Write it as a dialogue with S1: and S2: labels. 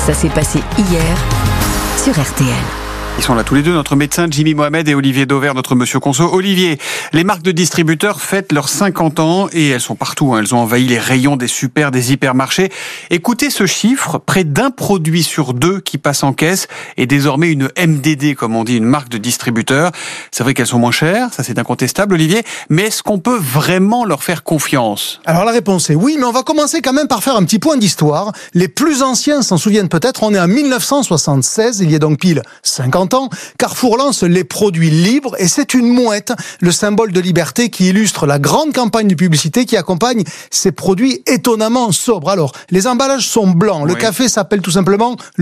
S1: Ça s'est passé hier sur RTL.
S2: Ils sont là tous les deux, notre médecin Jimmy Mohamed et Olivier Dauvert, notre monsieur Conso. Olivier, les marques de distributeurs fêtent leurs 50 ans et elles sont partout. Elles ont envahi les rayons des super, des hypermarchés. Écoutez ce chiffre, près d'un produit sur deux qui passe en caisse est désormais une MDD, comme on dit, une marque de distributeur. C'est vrai qu'elles sont moins chères, ça c'est incontestable, Olivier, mais est-ce qu'on peut vraiment leur faire confiance ?
S3: Alors la réponse est oui, mais on va commencer quand même par faire un petit point d'histoire. Les plus anciens s'en souviennent peut-être, on est en 1976, il y a donc pile 50 ans, Carrefour lance les produits libres et c'est une mouette, le symbole de liberté qui illustre la grande campagne de publicité qui accompagne ces produits étonnamment sobres. Alors, les emballages sont blancs, le café s'appelle tout simplement